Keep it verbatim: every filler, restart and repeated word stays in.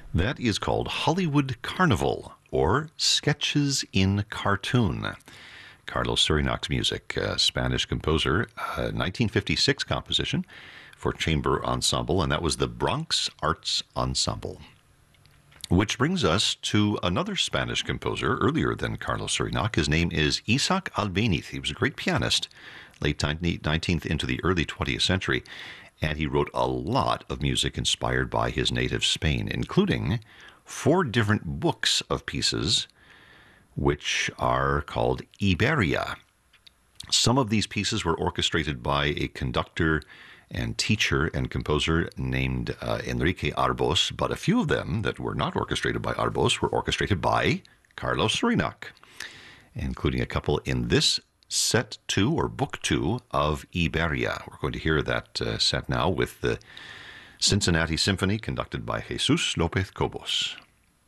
That is called Hollywood Carnival, or Sketches in Cartoon. Carlos Surinac's music, uh, Spanish composer, uh, nineteen fifty-six composition for chamber ensemble, and that was the Bronx Arts Ensemble. Which brings us to another Spanish composer earlier than Carlos Surinac. His name is Isaac Albéniz. He was a great pianist, late nineteenth into the early twentieth century, and he wrote a lot of music inspired by his native Spain, including four different books of pieces, which are called Iberia. Some of these pieces were orchestrated by a conductor and teacher and composer named uh, Enrique Arbós, but a few of them that were not orchestrated by Arbós were orchestrated by Carlos Surinac, including a couple in this set two or book two of Iberia. We're going to hear that uh, set now with the Cincinnati Symphony conducted by Jesus Lopez Cobos.